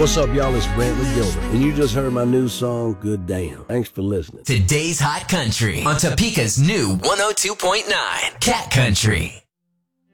What's up, y'all? It's Brantley Gilbert, and you just heard my new song, Good Damn. Thanks for listening. Today's Hot Country on Topeka's new 102.9 Cat Country.